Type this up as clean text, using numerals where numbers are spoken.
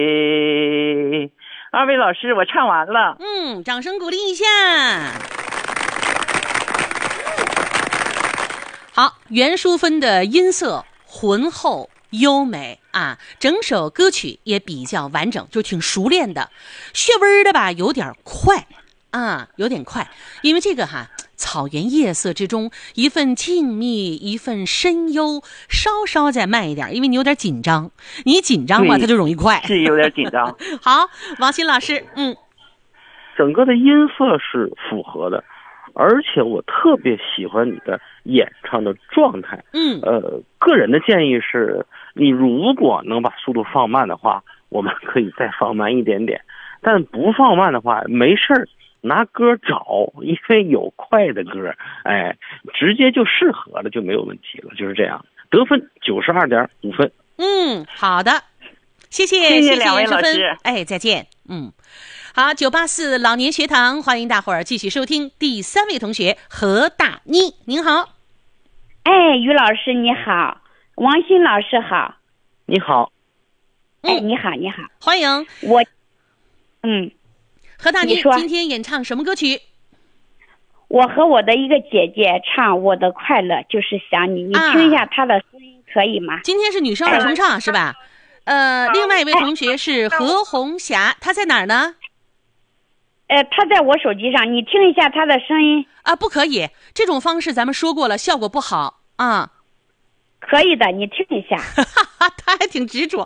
二位老师，我唱完了。 掌声鼓励一下。好，袁淑芬的音色浑厚优美啊，整首歌曲也比较完整，就挺熟练的。穴味的吧，有点快啊，有点快，因为这个草原夜色之中，一份静谧，一份深幽，稍稍再慢一点，因为你有点紧张，你紧张嘛，它就容易快， 是有点紧张。 好，王鑫老师， 整个的音色是符合的，而且我特别喜欢你的演唱的状态。个人的建议是，你如果能把速度放慢的话，我们可以再放慢一点点，但不放慢的话，没事儿。拿歌找，因为有快的歌，直接就适合了，就没有问题了，就是这样。得分92.5分。 好的，谢谢两位老师， 再见。好，984老年学堂，欢迎大伙儿继续收听。第3位同学何大妮，您好。 于老师你好，王鑫老师好。 你好。 你好， 欢迎我。 何大妮今天演唱什么歌曲？ 我和我的一个姐姐唱《我的快乐就是想你》，你听一下她的声音可以吗？ 今天是女生二重唱是吧？另外一位同学是何红霞，她在哪儿呢？ 她在我手机上，你听一下她的声音。 不可以，这种方式咱们说过了，效果不好啊。 可以的，你听一下。 她还挺执着。